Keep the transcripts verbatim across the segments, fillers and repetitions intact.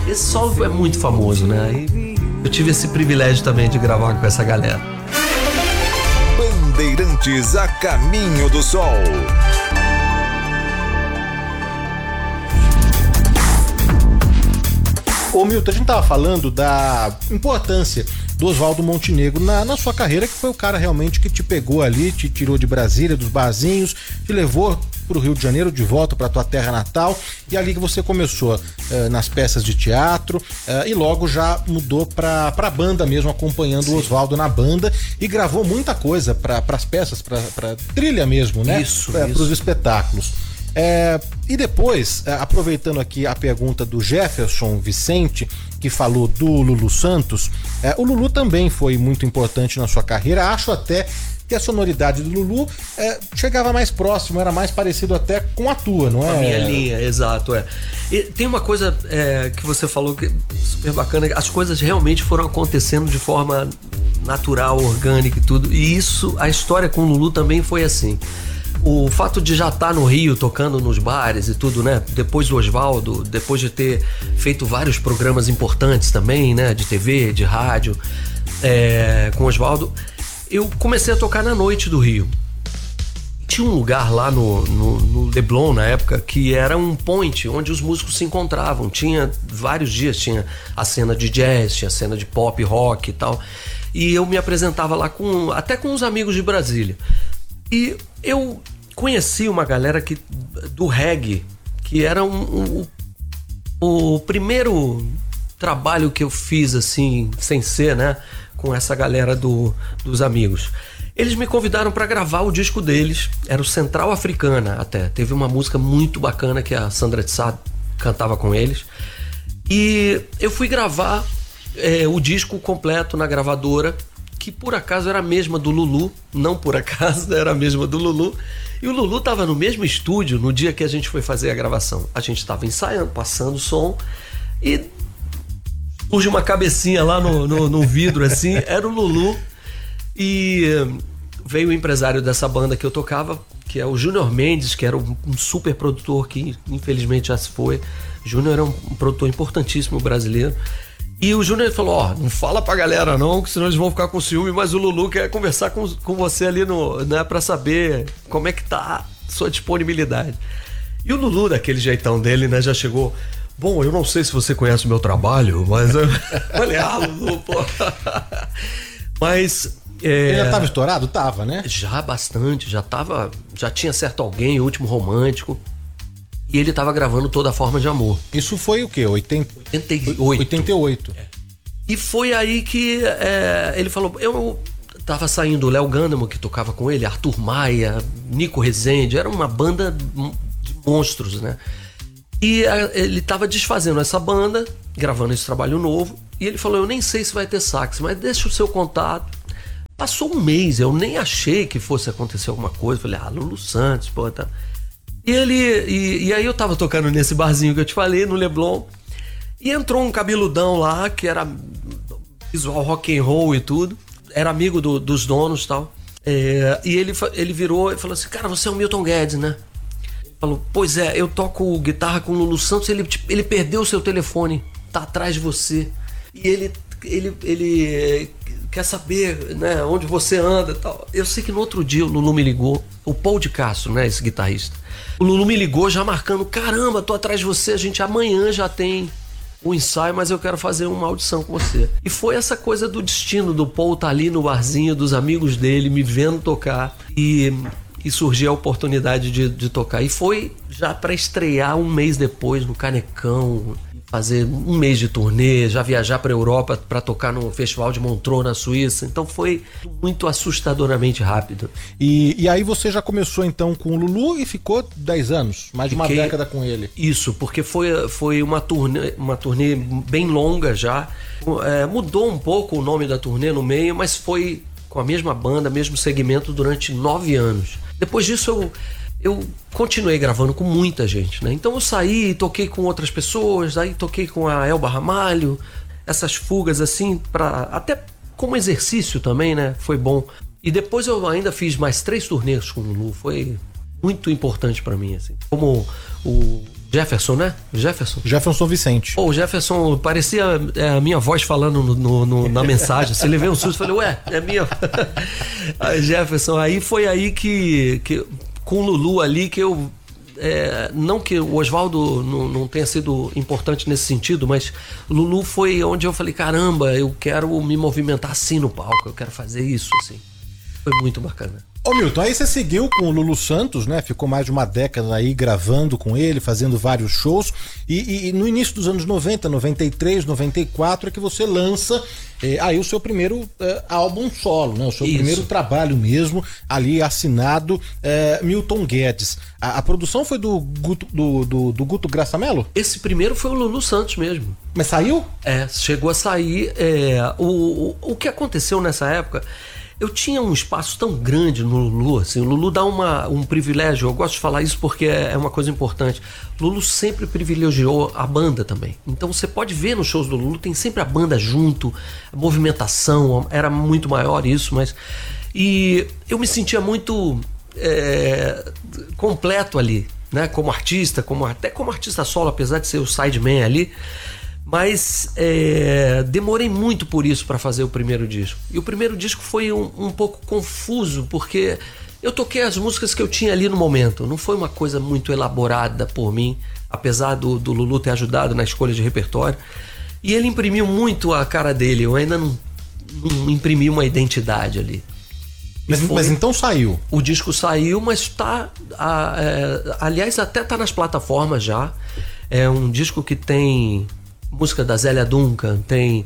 Esse solo é muito famoso, né? E eu tive esse privilégio também de gravar com essa galera. Bandeirantes a caminho do sol. Ô Milton, a gente tava falando da importância do Oswaldo Montenegro na, na sua carreira, que foi o cara realmente que te pegou ali, te tirou de Brasília, dos barzinhos, te levou pro Rio de Janeiro, de volta pra tua terra natal, e ali que você começou eh, nas peças de teatro eh, e logo já mudou pra, pra banda mesmo, acompanhando Sim. o Oswaldo na banda, e gravou muita coisa pra, pras peças, pra, pra trilha mesmo, né? Isso, pra, isso. Pros espetáculos. É, e depois, aproveitando aqui a pergunta do Jefferson Vicente, que falou do Lulu Santos, é, o Lulu também foi muito importante na sua carreira. Acho até que a sonoridade do Lulu é, chegava mais próximo, era mais parecido até com a tua, não é? A minha linha, exato, é. E tem uma coisa é, que você falou que é super bacana, as coisas realmente foram acontecendo de forma natural, orgânica e tudo, e isso, a história com o Lulu também foi assim. O fato de já estar no Rio, tocando nos bares e tudo, né? Depois do Oswaldo, depois de ter feito vários programas importantes também, né? De T V, de rádio, é, com o Oswaldo, eu comecei a tocar na noite do Rio. Tinha um lugar lá no, no, no Leblon, na época, que era um point onde os músicos se encontravam. Tinha vários dias, tinha a cena de jazz, tinha a cena de pop, rock e tal. E eu me apresentava lá com, até com os amigos de Brasília. E eu conheci uma galera que, do reggae, que era um, um, o primeiro trabalho que eu fiz, assim, sem ser, né, com essa galera do, dos amigos. Eles me convidaram para gravar o disco deles, era o Central Africana até. Teve uma música muito bacana que a Sandra de Sá cantava com eles. E eu fui gravar é, o disco completo na gravadora, que por acaso era a mesma do Lulu, não por acaso era a mesma do Lulu, e o Lulu estava no mesmo estúdio no dia que a gente foi fazer a gravação. A gente estava ensaiando, passando o som, e surge uma cabecinha lá no, no, no vidro assim, era o Lulu, e veio o empresário dessa banda que eu tocava, que é o Júnior Mendes, que era um, um super produtor que infelizmente já se foi. Júnior era um, um produtor importantíssimo brasileiro. E o Júnior falou, ó, oh, não fala pra galera não, que senão eles vão ficar com ciúme, mas o Lulu quer conversar com, com você ali, no, né, pra saber como é que tá a sua disponibilidade. E o Lulu, daquele jeitão dele, né, já chegou, bom, eu não sei se você conhece o meu trabalho, mas eu falei, ah, Lulu, pô. Mas... É... Ele já tava estourado? Tava, né? Já bastante, já tava, já tinha certo alguém, o Último Romântico. E ele tava gravando Toda Forma de Amor. Isso foi o quê? oitenta... oitenta e oito. oitenta e oito. É. E foi aí que é, ele falou, eu tava saindo o Léo Gandamo, que tocava com ele, Arthur Maia, Nico Rezende, era uma banda de monstros, né? E a, ele tava desfazendo essa banda, gravando esse trabalho novo, e ele falou, eu nem sei se vai ter sax, mas deixa o seu contato. Passou um mês, eu nem achei que fosse acontecer alguma coisa, falei, ah, Lulu Santos, pô, tá... E ele e, e aí eu tava tocando nesse barzinho que eu te falei, no Leblon, e entrou um cabeludão lá, que era visual rock and roll e tudo, era amigo do, dos donos e tal, é, e ele, ele virou e falou assim, cara, você é o Milton Guedes, né? Ele falou, pois é, eu toco guitarra com o Lulu Santos, ele, ele perdeu o seu telefone, tá atrás de você, e ele, ele, ele quer saber, né, onde você anda e tal. Eu sei que no outro dia o Lulu me ligou, o Paul de Castro, né, esse guitarrista. O Lulu me ligou já marcando, caramba, tô atrás de você, a gente amanhã já tem o ensaio, mas eu quero fazer uma audição com você. E foi essa coisa do destino do Paul estar ali no barzinho dos amigos dele, me vendo tocar, e, e surgiu a oportunidade de, de tocar. E foi já para estrear um mês depois no Canecão, fazer um mês de turnê, já viajar para a Europa para tocar no Festival de Montreux, na Suíça. Então foi muito assustadoramente rápido. E, e aí você já começou então com o Lulu e ficou dez anos, mais de uma Fiquei... década com ele. Isso, porque foi, foi uma, turnê, uma turnê bem longa já. É, mudou um pouco o nome da turnê no meio, mas foi com a mesma banda, mesmo segmento durante nove anos. Depois disso eu... eu continuei gravando com muita gente, né? Então eu saí, toquei com outras pessoas, aí toquei com a Elba Ramalho, essas fugas assim, pra, até como exercício também, né? Foi bom. E depois eu ainda fiz mais três turnês com o Lulu, foi muito importante pra mim, assim. Como o Jefferson, né? Jefferson. Jefferson Vicente. Pô, o Jefferson parecia é, a minha voz falando no, no, no, na mensagem. Você levei um susto e falei, ué, é minha. Aí, Jefferson, aí foi aí que, que com o Lulu ali que eu. É, não que o Oswaldo não, não tenha sido importante nesse sentido, mas Lulu foi onde eu falei, caramba, eu quero me movimentar assim no palco, eu quero fazer isso, assim. Foi muito bacana. Ô Milton, aí você seguiu com o Lulu Santos, né? Ficou mais de uma década aí gravando com ele, fazendo vários shows. E, e, e no início dos anos noventa, noventa e três, noventa e quatro é que você lança eh, aí o seu primeiro eh, álbum solo, né? O seu Isso. primeiro trabalho mesmo, ali assinado eh, Milton Guedes. A, a produção foi do Guto, do, do, do Guto Graçamelo? Esse primeiro foi o Lulu Santos mesmo. Mas saiu? É, chegou a sair. É, o, o, o que aconteceu nessa época... Eu tinha um espaço tão grande no Lulu, assim, o Lulu dá uma, um privilégio, eu gosto de falar isso porque é uma coisa importante. Lulu sempre privilegiou a banda também. Então você pode ver nos shows do Lulu, tem sempre a banda junto, a movimentação, era muito maior isso, mas... E eu me sentia muito é, completo ali, né? Como artista, como, até como artista solo, apesar de ser o sideman ali. Mas é, demorei muito por isso para fazer o primeiro disco. E o primeiro disco foi um, um pouco confuso, porque eu toquei as músicas que eu tinha ali no momento. Não foi uma coisa muito elaborada por mim, apesar do, do Lulu ter ajudado na escolha de repertório. E ele imprimiu muito a cara dele, eu ainda não, não imprimi uma identidade ali. Mas, foi, mas então saiu? O disco saiu, mas tá... A, é, aliás, até tá nas plataformas já. É um disco que tem... música da Zélia Duncan, tem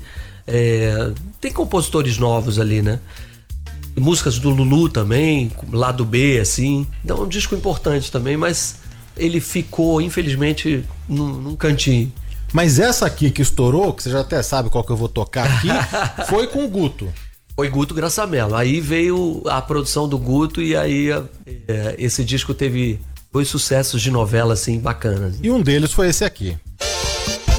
é, tem compositores novos ali, né? Músicas do Lulu também, lado B, assim. Então é um disco importante também, mas ele ficou, infelizmente, num, num cantinho. Mas essa aqui que estourou, que você já até sabe qual que eu vou tocar aqui, foi com o Guto. Foi Guto Graçamelo. Aí veio a produção do Guto e aí é, esse disco teve dois sucessos de novela, assim, bacanas. E um deles foi esse aqui.